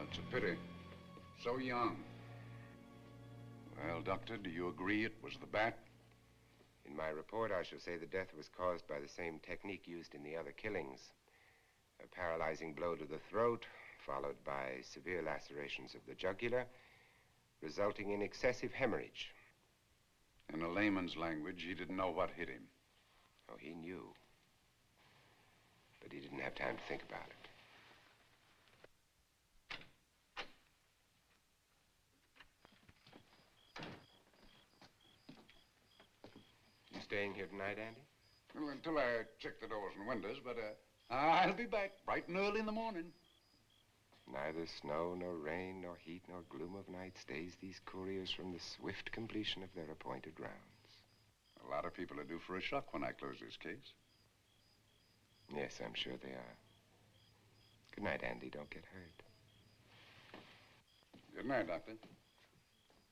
It's a pity. So young. Well, Doctor, do you agree it was the bat? In my report, I shall say the death was caused by the same technique used in the other killings. A paralyzing blow to the throat, followed by severe lacerations of the jugular, resulting in excessive hemorrhage. In a layman's language, he didn't know what hit him. Oh, he knew. But he didn't have time to think about it. You staying here tonight, Andy? Well, until I check the doors and windows, but I'll be back bright and early in the morning. Neither snow, nor rain, nor heat, nor gloom of night stays these couriers from the swift completion of their appointed rounds. A lot of people are due for a shock when I close this case. Yes, I'm sure they are. Good night, Andy. Don't get hurt. Good night, Doctor.